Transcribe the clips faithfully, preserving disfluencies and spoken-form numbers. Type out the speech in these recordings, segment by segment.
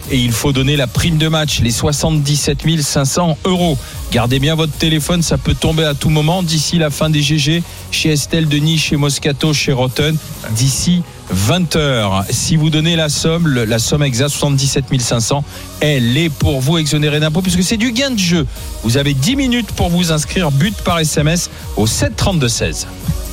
et il faut donner la prime de match, les soixante-dix-sept mille cinq cents euros. Gardez bien votre téléphone, ça peut tomber à tout moment d'ici la fin des G G, chez Estelle Denis, chez Moscato, chez Rotten, d'ici vingt heures. Si vous donnez la somme, la somme exacte, soixante-dix-sept mille cinq cents, elle est pour vous exonérée d'impôts puisque c'est du gain de jeu. Vous avez dix minutes pour vous inscrire, but par S M S au sept trente-deux seize.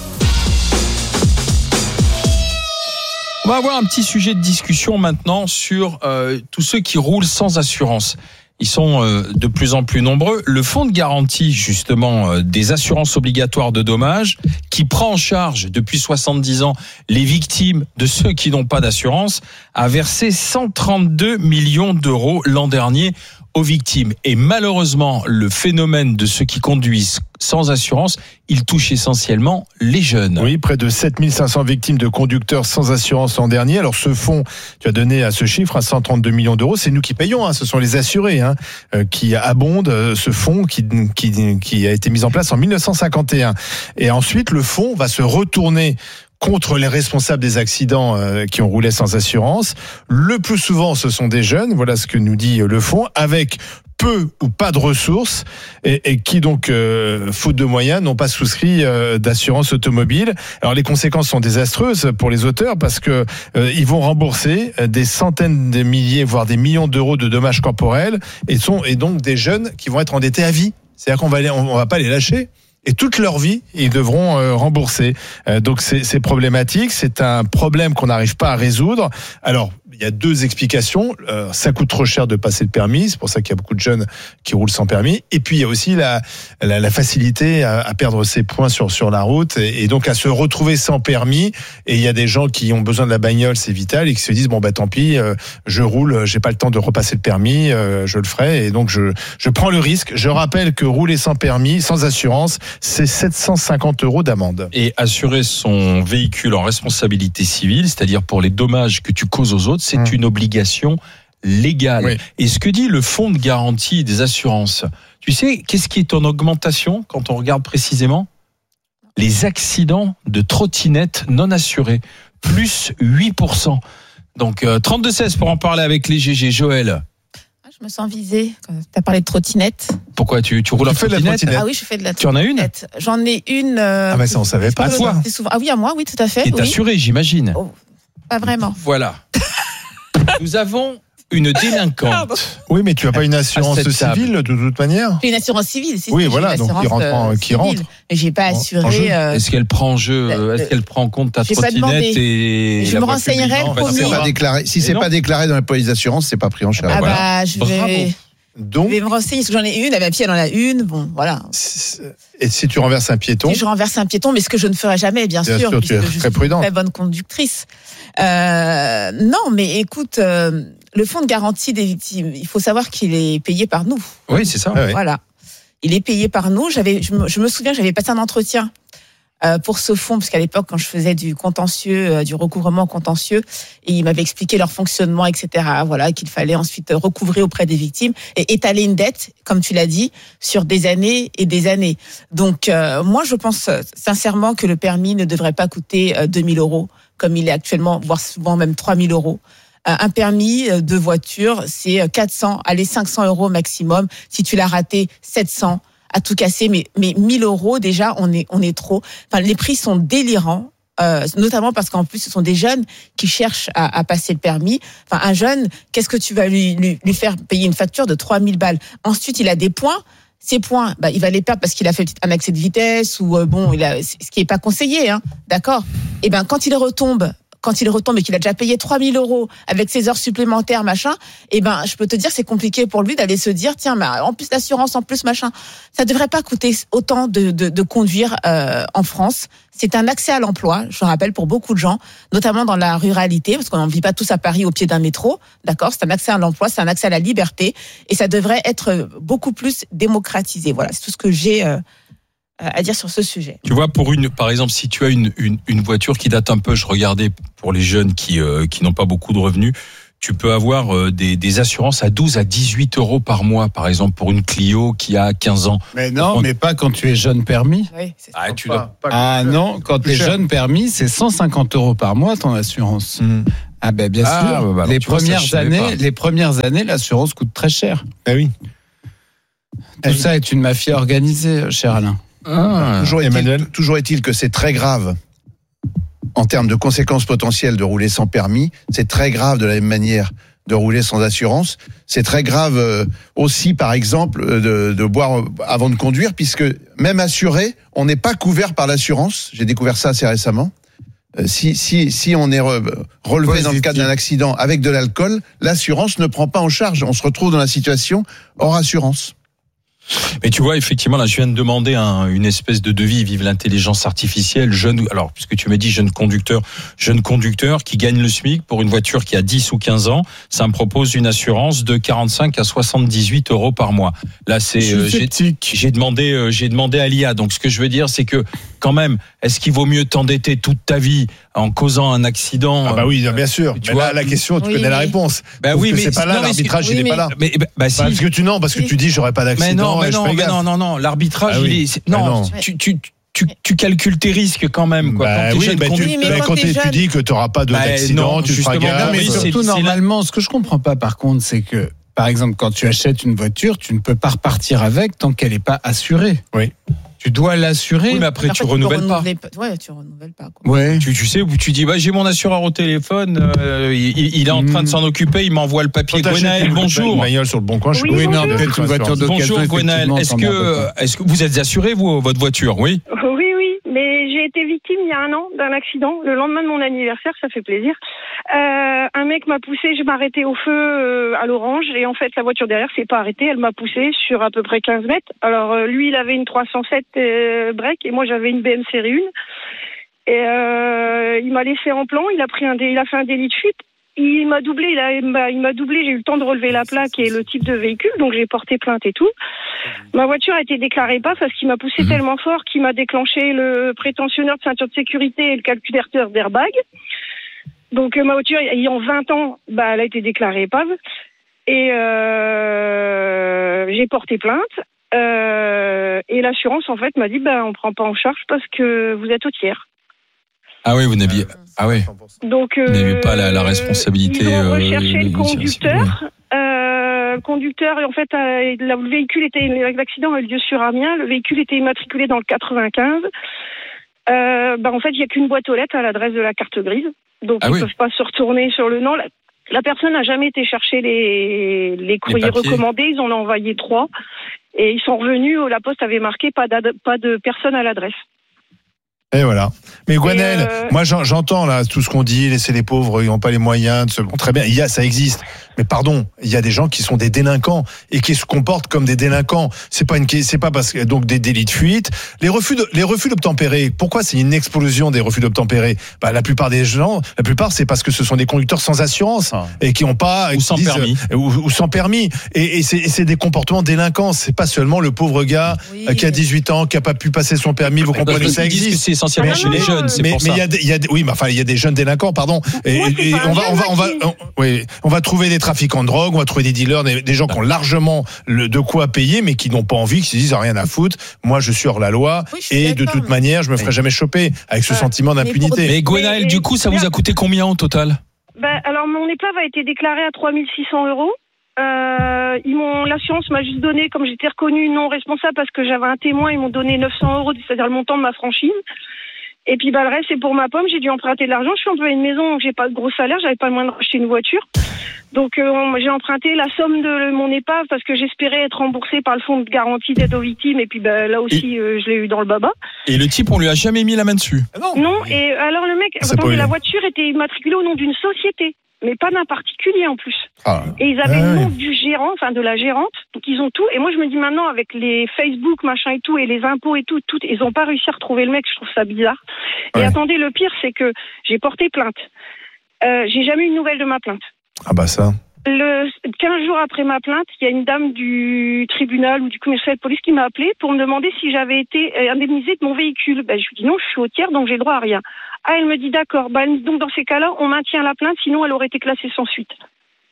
On va avoir un petit sujet de discussion maintenant sur euh, tous ceux qui roulent sans assurance. Ils sont euh, de plus en plus nombreux. Le fonds de garantie, justement, euh, des assurances obligatoires de dommages, qui prend en charge depuis soixante-dix ans les victimes de ceux qui n'ont pas d'assurance, a versé cent trente-deux millions d'euros l'an dernier aux victimes. Et malheureusement, le phénomène de ceux qui conduisent sans assurance, il touche essentiellement les jeunes. Oui, près de sept mille cinq cents victimes de conducteurs sans assurance l'an dernier. Alors ce fonds, tu as donné à ce chiffre, à cent trente-deux millions d'euros, c'est nous qui payons, hein, ce sont les assurés hein, euh, qui abondent euh, ce fonds qui, qui, qui a été mis en place en dix-neuf cent cinquante et un. Et ensuite, le fonds va se retourner contre les responsables des accidents euh, qui ont roulé sans assurance. Le plus souvent, ce sont des jeunes, voilà ce que nous dit le fonds, avec peu ou pas de ressources et, et qui donc, euh, faute de moyens, n'ont pas souscrit euh, d'assurance automobile. Alors les conséquences sont désastreuses pour les auteurs parce que euh, ils vont rembourser des centaines de milliers, voire des millions d'euros de dommages corporels et sont et donc des jeunes qui vont être endettés à vie. C'est-à-dire qu'on va les, on, on va pas les lâcher. Et toute leur vie, ils devront euh, rembourser. Euh, donc c'est, c'est problématique, c'est un problème qu'on n'arrive pas à résoudre. Alors, il y a deux explications. Euh, ça coûte trop cher de passer le permis, c'est pour ça qu'il y a beaucoup de jeunes qui roulent sans permis. Et puis il y a aussi la, la, la facilité à, à perdre ses points sur, sur la route et, et donc à se retrouver sans permis. Et il y a des gens qui ont besoin de la bagnole, c'est vital, et qui se disent bon bah tant pis, euh, je roule, j'ai pas le temps de repasser le permis, euh, je le ferai. Et donc je, je prends le risque. Je rappelle que rouler sans permis, sans assurance, c'est sept cent cinquante euros d'amende. Et assurer son véhicule en responsabilité civile, c'est-à-dire pour les dommages que tu causes aux autres, c'est mmh. une obligation légale. Oui. Et ce que dit le fonds de garantie des assurances, tu sais, qu'est-ce qui est en augmentation quand on regarde précisément ? Les accidents de trottinettes non assurés, plus huit pour cent. Donc euh, trente-deux seize pour en parler avec les G G. Joël. Je me sens visée. Tu as parlé de trottinette. Pourquoi tu, tu roules en trottinette? trottinette Ah oui, je fais de la trottinette. Tu en as une? J'en ai une. Euh, ah mais ça on savait pas. À toi? Souvent. Ah oui, à moi, oui, tout à fait. Qui est oui. assurée, j'imagine. Oh, pas vraiment. Voilà. Nous avons une délinquante. Oui, mais tu n'as pas une assurance civile de toute manière. J'ai une assurance civile, c'est oui, voilà, donc qui rentre, en, qui rentre. Mais j'ai pas assuré. Euh, est-ce qu'elle prend en jeu euh, Est-ce qu'elle prend en compte ta trottinette et je me renseignerai. Enfin, c'est pas déclaré. Si c'est pas déclaré dans la police d'assurance, c'est pas pris en charge. Ah voilà. bah, je vais. Bravo. Donc, je vais me renseigner parce que j'en ai une, ma fille elle en a une, bon voilà. Et si tu renverses un piéton? Si je renverse un piéton, mais ce que je ne ferai jamais, bien, bien sûr, sûr tu es je très prudente. Très bonne conductrice. Euh, non, mais écoute, euh, le fonds de garantie des victimes, il faut savoir qu'il est payé par nous. Oui, c'est ça. Voilà, il est payé par nous. J'avais, je me, je me souviens, j'avais passé un entretien euh, pour ce fonds, parce qu'à l'époque, quand je faisais du contentieux, euh, du recouvrement contentieux, et ils m'avaient expliqué leur fonctionnement, et cetera. Voilà, qu'il fallait ensuite recouvrer auprès des victimes et étaler une dette, comme tu l'as dit, sur des années et des années. Donc, euh, moi, je pense sincèrement que le permis ne devrait pas coûter euh, deux mille euros, comme il est actuellement, voire souvent même trois mille euros. Euh, un permis de voiture, c'est quatre cents, allez, cinq cents euros maximum. Si tu l'as raté, sept cents. À tout casser, mais, mais mille euros, déjà, on est, on est trop. Enfin, les prix sont délirants, euh, notamment parce qu'en plus, ce sont des jeunes qui cherchent à, à passer le permis. Enfin, un jeune, qu'est-ce que tu vas lui, lui, lui faire payer une facture de trois mille balles? Ensuite, il a des points. Ces points, bah, il va les perdre parce qu'il a fait un excès de vitesse ou, euh, bon, il a, ce qui est pas conseillé, hein. D'accord? Et ben, quand il retombe, quand il retombe et qu'il a déjà payé trois mille euros avec ses heures supplémentaires, machin, eh ben, je peux te dire, c'est compliqué pour lui d'aller se dire, tiens, mais en plus l'assurance, en plus machin. Ça devrait pas coûter autant de, de, de conduire, euh, en France. C'est un accès à l'emploi, je rappelle, pour beaucoup de gens, notamment dans la ruralité, parce qu'on n'en vit pas tous à Paris au pied d'un métro. D'accord? C'est un accès à l'emploi, c'est un accès à la liberté. Et ça devrait être beaucoup plus démocratisé. Voilà. C'est tout ce que j'ai, euh, à dire sur ce sujet. Tu vois, pour une, par exemple, si tu as une, une, une voiture qui date un peu, je regardais pour les jeunes qui, euh, qui n'ont pas beaucoup de revenus, tu peux avoir euh, des, des assurances à douze à dix-huit euros par mois, par exemple, pour une Clio qui a quinze ans. Mais non, mais pas quand tu es jeune permis. Oui, c'est ah, tu pas, pas ah non, quand tu es jeune permis, c'est cent cinquante euros par mois ton assurance. Mmh. Ah ben bien Ah, sûr. bah, bah, les tu vois, ça, premières je savais années, pas. les premières années, l'assurance coûte très cher. Ah oui. Tout ça est une mafia organisée, cher Alain. Ah, Toujours est-il, Emmanuel. toujours est-il que c'est très grave en termes de conséquences potentielles de rouler sans permis. C'est très grave de la même manière de rouler sans assurance. C'est très grave euh, aussi, par exemple, de, de boire avant de conduire, puisque même assuré, on n'est pas couvert par l'assurance. J'ai découvert ça assez récemment. Euh, si, si, si on est re- relevé Positif. dans le cadre d'un accident avec de l'alcool, l'assurance ne prend pas en charge. On se retrouve dans la situation hors assurance. Mais tu vois, effectivement, là, je viens de demander un, une espèce de devis, vive l'intelligence artificielle, jeune, alors, puisque tu m'as dit jeune conducteur, jeune conducteur qui gagne le SMIC pour une voiture qui a dix ou quinze ans, ça me propose une assurance de quarante-cinq à soixante-dix-huit euros par mois. Là, c'est, euh, j'ai, j'ai demandé, euh, j'ai demandé à l'I A. Donc, ce que je veux dire, c'est que, quand même, est-ce qu'il vaut mieux t'endetter toute ta vie en causant un accident? Ah bah oui, bien sûr. Tu Mais vois, là, la question, tu oui, connais la oui. réponse. Bah Sauf oui, que mais c'est pas là, non, mais l'arbitrage, oui, il est mais- pas là. Mais, bah, bah, si. Parce que tu non, parce que tu dis j'aurais pas Mais d'accident. non, mais et je non, fais mais gaffe. non, non, non. L'arbitrage, Ah oui. il est, c'est- Ah non, non. tu, tu, tu, tu calcules tes risques quand même, quoi. Bah quand t'es oui, jeune bah tu, conducteur. mais bah, quand quand t'es t'es- tu jeune- dis que tu n'auras pas de- Bah, d'accident, non, tu feras justement, gaffe. non, mais mais c'est- surtout, c'est normalement, ce que je comprends pas, par contre, c'est que, par exemple, quand tu achètes une voiture, tu ne peux pas repartir avec tant qu'elle n'est pas assurée. Oui. Tu dois l'assurer. Oui, mais après, tu peux renouvelles pas. renouveler Ouais, tu renouvelles pas. Quoi. Ouais. Tu, tu sais, où tu dis, bah, j'ai mon assureur au téléphone, euh, il, il est en train de s'en occuper, il m'envoie le papier. Quand t'achètes Gwenaël, une- bonjour. Une bagnole sur le bon coin, je Oui, peux Oui, comprendre non, que peut-être c'est une voiture d'occasion. Bonjour Gwenaël, effectivement, est-ce t'en as que, pas. est-ce que vous êtes assuré, vous, votre voiture? Oui. Oui, oui, mais j'ai été victime il y a un an d'un accident, le lendemain de mon anniversaire, ça fait plaisir. Euh, un mec m'a poussé, je m'arrêtais au feu euh, à l'orange, et en fait la voiture derrière s'est pas arrêtée, elle m'a poussé sur à peu près quinze mètres. Alors euh, lui il avait une trois cent sept euh, break et moi j'avais une B M série un. Et euh, il m'a laissé en plan, il a pris un dé, il a fait un délit de fuite. Il m'a doublé, il, a, il m'a, il m'a doublé, j'ai eu le temps de relever la plaque et le type de véhicule, donc j'ai porté plainte et tout. Ma voiture a été déclarée pas parce qu'il m'a poussé Mmh. tellement fort qu'il m'a déclenché le prétentionneur de ceinture de sécurité et le calculateur d'airbag. Donc euh, ma voiture, ayant vingt ans, bah, elle a été déclarée épave. Et euh, j'ai porté plainte. Euh, et l'assurance, en fait, m'a dit, bah, on prend pas en charge parce que vous êtes au tiers. Ah oui, vous n'aviez, ah oui. Donc, euh, Vous n'avez pas la- la responsabilité, Ils ont euh, recherché de- le de- conducteur. Euh, le conducteur, et en fait, euh, le véhicule était, l'accident a eu lieu sur Amiens. Le véhicule était immatriculé dans le quatre-vingt-quinze. Euh, bah, en fait, il n'y a qu'une boîte aux lettres à l'adresse de la carte grise. Donc, Ah ils ne oui. peuvent pas se retourner sur le nom. La, la personne n'a jamais été chercher les, les courriers papiers. recommandés. Ils en ont envoyé trois. Et ils sont revenus, la poste avait marqué pas, d'ad- pas de personne à l'adresse. Et voilà. Mais Gwenaël, euh, moi j'en- j'entends là tout ce qu'on dit, laisser les pauvres, ils n'ont pas les moyens de se... Bon, très bien, il y a, ça existe. Mais pardon, il y a des gens qui sont des délinquants et qui se comportent comme des délinquants. C'est pas une, c'est pas parce que donc des délits de fuite, les refus, de, les refus d'obtempérer. Pourquoi c'est une explosion des refus d'obtempérer? Bah la plupart des gens, la plupart c'est parce que ce sont des conducteurs sans assurance Ah. et qui ont pas Ou qui sans disent, permis. euh, ou, ou sans permis. Et, et c'est et c'est des comportements délinquants. C'est pas seulement le pauvre gars Oui. euh, qui a dix-huit ans, qui a pas pu passer son permis. Vous comprenez, Parce ça qu'ils disent que existe. c'est essentiellement Mais chez les non, jeunes, c'est mais pour mais ça. il y a des- il y a des- oui mais enfin il y a des jeunes délinquants pardon et, Moi, c'est et pas un on va jeune, on va on va qui- on, oui, on va trouver des trafiquants de drogue, on va trouver des dealers, des, des gens qui ont largement le, de quoi payer mais qui n'ont pas envie, qui se disent rien à foutre, moi je suis hors la loi Oui, je suis et de d'accord, toute mais- manière je me ferai jamais choper avec ce Ouais. sentiment Mais d'impunité. Mais Gwenaël, Mais- du coup, ça vous a coûté combien au total? Ben, alors, mon épave a été déclarée à trois mille six cents euros. Euh, ils m'ont, l'assurance m'a juste donné, comme j'étais reconnue non responsable parce que j'avais un témoin, ils m'ont donné neuf cents euros, c'est-à-dire le montant de ma franchise. Et puis, bah, le reste, c'est pour ma pomme. J'ai dû emprunter de l'argent. Je suis employée de maison, donc j'ai pas de gros salaire. J'avais pas le moyen de racheter une voiture. Donc, euh, on- j'ai emprunté la somme de mon épave parce que j'espérais être remboursée par le fonds de garantie d'aide aux victimes. Et puis, bah, là aussi, euh, je l'ai eu dans le baba. Et le type, on lui a jamais mis la main dessus. Non, et alors le mec, C'est attendez, pas la une- voiture était immatriculée au nom d'une société, mais pas d'un particulier en plus. Ah. Et ils avaient Ah le ouais. nom du gérant, enfin de la gérante, donc ils ont tout. Et moi je me dis maintenant avec les Facebook, machin et tout, et les impôts et tout, tout ils n'ont pas réussi à retrouver le mec, je trouve ça bizarre. Et Ouais. attendez, le pire c'est que j'ai porté plainte. Euh, j'ai jamais eu de nouvelles de ma plainte. Ah bah ça. Le quinze jours après ma plainte, il y a une dame du tribunal ou du commissariat de police qui m'a appelé pour me demander si j'avais été euh, indemnisée de mon véhicule. Ben, je lui dis non, je suis au tiers, donc j'ai le droit à rien. Ah, elle me dit d'accord. Ben, donc dans ces cas-là, on maintient la plainte, sinon elle aurait été classée sans suite.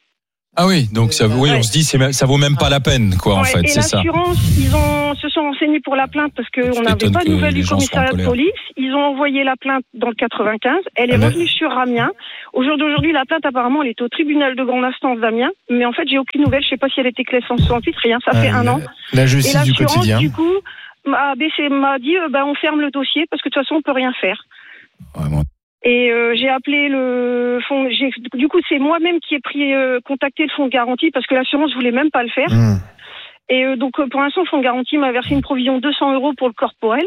Ah oui, donc ça, oui, Ouais. on se dit, c'est même, ça vaut même pas la peine, quoi, en Ouais, fait, et c'est ça. l'assurance, ils ont se sont renseignés pour la plainte parce Tu qu'on n'avait t'étonnes pas de que nouvelles les du gens soient en commissariat de colère. police. Ils ont envoyé la plainte dans le quatre-vingt-quinze. Elle est Ah, mais- revenue sur Amiens. Au jour d'aujourd'hui, la plainte apparemment, elle était au tribunal de grande instance d'Amiens. Mais en fait, j'ai aucune nouvelle. Je sais pas si elle était classée en soixante-huit, rien. Ça fait Euh, un la- an. La Et justice du l'assurance, quotidien. du coup, m'a, B C m'a dit, euh, bah, on ferme le dossier parce que de toute façon, on peut rien faire. Vraiment. Et euh, j'ai appelé le fonds. J'ai, du coup, c'est moi-même qui ai pris euh, contacté le fonds de garantie parce que l'assurance voulait même pas le faire. Mmh. Et euh, donc, euh, pour l'instant, le fonds de garantie m'a versé une provision de deux cents euros pour le corporel.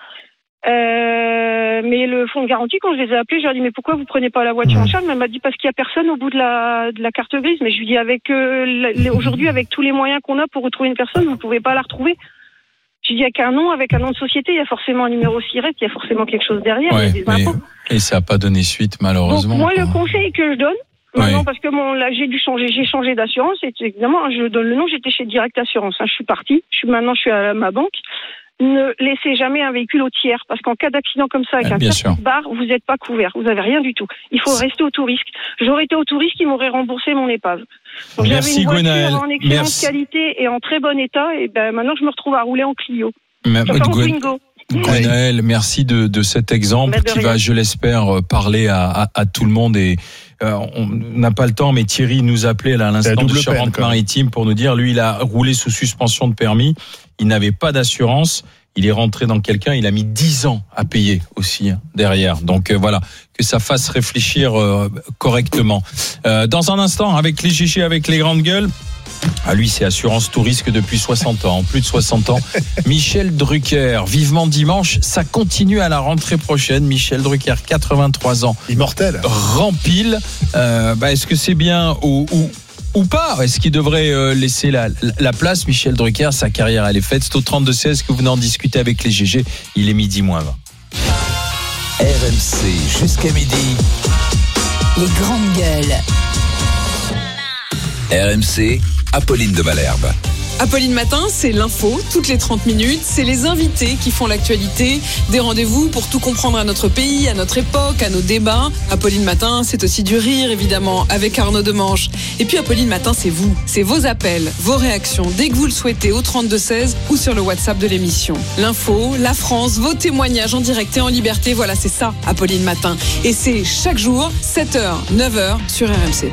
Euh, mais le fonds de garantie, quand je les ai appelés, je leur ai dit, mais pourquoi vous prenez pas la voiture en charge? Elle m'a dit, parce qu'il y a personne au bout de la, de la carte grise. Mais je lui dis, avec euh, les- aujourd'hui, avec tous les moyens qu'on a pour retrouver une personne, vous pouvez pas la retrouver. Je lui dis, avec un nom, avec un nom de société, il y a forcément un numéro SIRET, il y a forcément quelque chose derrière, Ouais, il y a des mais- impôts. et ça n'a pas donné suite, malheureusement. Donc moi, quoi. le conseil que je donne, maintenant, Ouais. parce que bon, là, j'ai dû changer, j'ai changé d'assurance, et évidemment, hein, je donne le nom, j'étais chez Direct Assurance, hein, je suis partie, je suis maintenant, je suis à ma banque. Ne laissez jamais un véhicule au tiers, parce qu'en cas d'accident comme ça, avec Ouais, un bien tiers sûr. qui se barre, vous n'êtes pas couvert, vous avez rien du tout. Il faut rester au tout risque. J'aurais été au tout risque, ils m'auraient remboursé mon épave. Donc Merci, j'avais une voiture Gwenaëlle. en excellente Merci. qualité et en très bon état, et ben maintenant je me retrouve à rouler en Clio. Mais- Enfin, en Gwen- Twingo. Gwenaëlle, merci de, de cet exemple Bah, de qui rien. va, je l'espère, euh, parler à, à, à tout le monde. Et euh, on n'a pas le temps, mais Thierry nous appelait là, à C'est la l'instant de double peine, Charente-Maritime pour nous dire, lui, il a roulé sous suspension de permis, il n'avait pas d'assurance, il est rentré dans quelqu'un, il a mis dix ans à payer aussi hein, derrière. Donc euh, voilà, que ça fasse réfléchir euh, correctement. Euh, dans un instant, avec les G G, avec les grandes gueules. Ah, lui, c'est assurance tout risque depuis soixante ans, plus de soixante ans. Michel Drucker, vivement dimanche, ça continue à la rentrée prochaine. Michel Drucker, quatre-vingt-trois ans, Immortel. rempile. Euh, bah, est-ce que c'est bien ou, ou, ou pas? Est-ce qu'il devrait euh, laisser la, la place? Michel Drucker, sa carrière, elle est faite. C'est au trente-deux seize que vous venez en discuter avec les G G. Il est midi moins vingt. R M C jusqu'à midi. Les grandes gueules. R M C, Apolline de Malherbe. Apolline Matin, c'est l'info, toutes les trente minutes. C'est les invités qui font l'actualité. Des rendez-vous pour tout comprendre à notre pays, à notre époque, à nos débats. Apolline Matin, c'est aussi du rire, évidemment, avec Arnaud Demanche. Et puis Apolline Matin, c'est vous. C'est vos appels, vos réactions, dès que vous le souhaitez, au trente-deux seize ou sur le WhatsApp de l'émission. L'info, la France, vos témoignages en direct et en liberté. Voilà, c'est ça, Apolline Matin. Et c'est chaque jour, sept heures, neuf heures, sur R M C.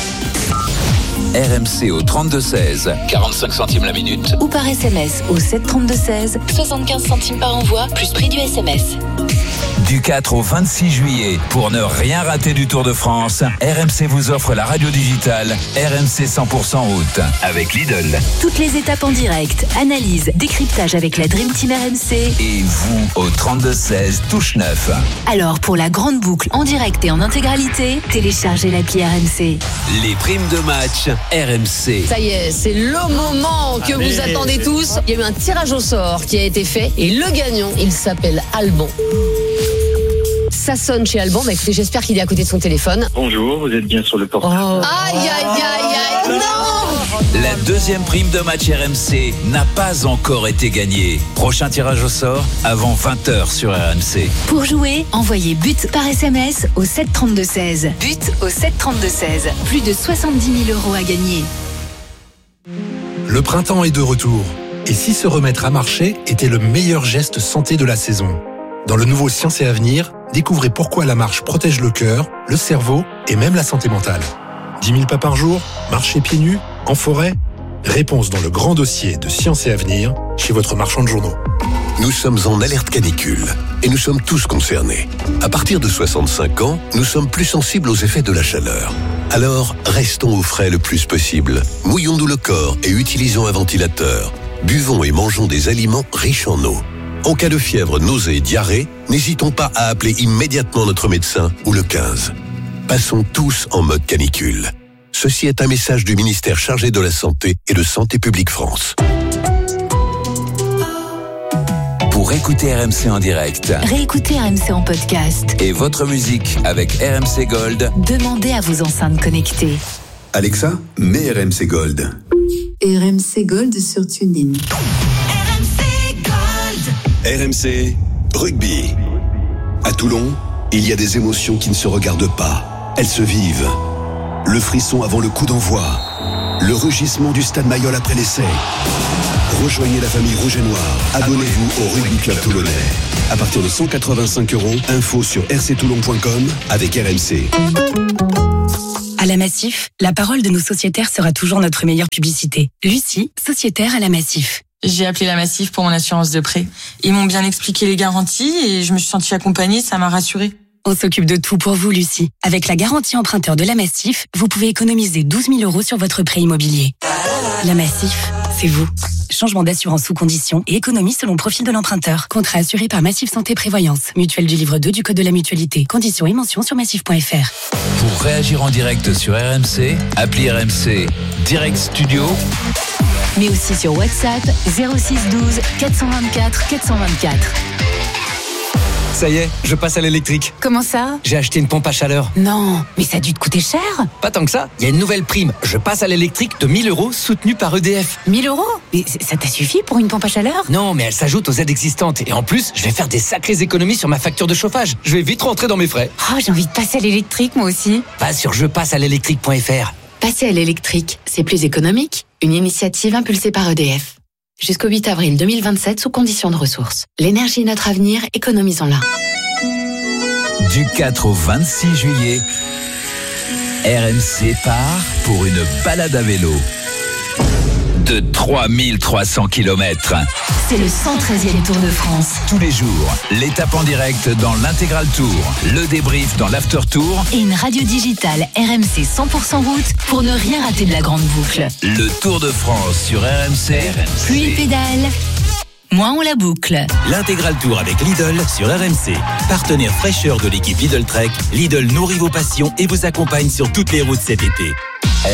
R M C au trente-deux seize, quarante-cinq centimes la minute. Ou par S M S au sept trente-deux seize, soixante-quinze centimes par envoi, plus prix du S M S. Du quatre au vingt-six juillet, pour ne rien rater du Tour de France, R M C vous offre la radio digitale R M C cent pour cent route avec Lidl. Toutes les étapes en direct, analyse, décryptage avec la Dream Team R M C. Et vous au trente-deux seize, touche neuf. Alors pour la grande boucle en direct et en intégralité, téléchargez l'appli R M C. Les primes de match R M C. Ça y est, c'est le moment que vous attendez tous. Il y a eu un tirage au sort qui a été fait et le gagnant, il s'appelle Alban. Ça sonne chez Alban, bah écoutez, j'espère qu'il est à côté de son téléphone. Bonjour, vous êtes bien sur le portable. Oh. Aïe, aïe, aïe, aïe, non! La deuxième prime de match R M C n'a pas encore été gagnée. Prochain tirage au sort avant vingt heures sur R M C. Pour jouer, envoyez but par S M S au sept trente-deux seize. But au sept trente-deux seize. Plus de soixante-dix mille euros à gagner. Le printemps est de retour. Et si se remettre à marcher était le meilleur geste santé de la saison? Dans le nouveau Science et Avenir, découvrez pourquoi la marche protège le cœur, le cerveau et même la santé mentale. dix mille pas par jour, marcher pieds nus, en forêt? Réponse dans le grand dossier de Science et Avenir chez votre marchand de journaux. Nous sommes en alerte canicule et nous sommes tous concernés. À partir de soixante-cinq ans, nous sommes plus sensibles aux effets de la chaleur. Alors, restons au frais le plus possible. Mouillons-nous le corps et utilisons un ventilateur. Buvons et mangeons des aliments riches en eau. En cas de fièvre, nausée et diarrhée, n'hésitons pas à appeler immédiatement notre médecin ou le quinze. Passons tous en mode canicule. Ceci est un message du ministère chargé de la Santé et de Santé publique France. Pour écouter R M C en direct Réécoutez R M C en podcast. et votre musique avec R M C Gold, Demandez à vos enceintes connectées. Alexa, mets R M C Gold. R M C Gold sur TuneIn. R M C Rugby. À Toulon, il y a des émotions qui ne se regardent pas. Elles se vivent. Le frisson avant le coup d'envoi, Le rugissement du Stade Mayol après l'essai. Rejoignez la famille rouge et noire. Abonnez-vous au Rugby Club Toulonnais. À partir de cent quatre-vingt-cinq euros, info sur r c toulon point com avec R M C. À la Massif, la parole de nos sociétaires sera toujours notre meilleure publicité. Lucie, sociétaire à la Massif. J'ai appelé la Massif pour mon assurance de prêt. Ils m'ont bien expliqué les garanties et je me suis sentie accompagnée, ça m'a rassurée. On s'occupe de tout pour vous, Lucie. Avec la garantie emprunteur de la Massif, vous pouvez économiser douze mille euros sur votre prêt immobilier. La Massif, c'est vous. Changement d'assurance sous condition et économie selon profil de l'emprunteur. Contrat assuré par Massif Santé Prévoyance. Mutuelle du livre deux du Code de la Mutualité. Conditions et mentions sur massif point f r. Pour réagir en direct sur R M C, appelez R M C Direct Studio. Mais aussi sur WhatsApp zéro six douze quatre cent vingt-quatre quatre cent vingt-quatre. Ça y est, je passe à l'électrique. Comment ça? J'ai acheté une pompe à chaleur. Non, mais ça a dû te coûter cher. Pas tant que ça, il y a une nouvelle prime. Je passe à l'électrique de mille euros soutenue par E D F. mille euros? Mais ça t'a suffi pour une pompe à chaleur? Non, mais elle s'ajoute aux aides existantes. Et en plus, je vais faire des sacrées économies sur ma facture de chauffage. Je vais vite rentrer dans mes frais. Oh, j'ai envie de passer à l'électrique, moi aussi. Pas sur je passe à l'électrique point f r. Passer à l'électrique, c'est plus économique. Une initiative impulsée par E D F. Jusqu'au huit avril deux mille vingt-sept, sous conditions de ressources. L'énergie est notre avenir, économisons-la. Du quatre au vingt-six juillet, R M C part pour une balade à vélo de trois mille trois cents kilomètres. C'est le cent treizième Tour de France. Tous les jours, l'étape en direct dans l'intégral tour, le débrief dans l'after tour et une radio digitale R M C cent pour cent route pour ne rien rater de la grande boucle. Le Tour de France sur R M C. Plus il pédale, moins on la boucle. L'intégral tour avec Lidl sur R M C. Partenaire fraîcheur de l'équipe Lidl Trek, Lidl nourrit vos passions et vous accompagne sur toutes les routes cet été.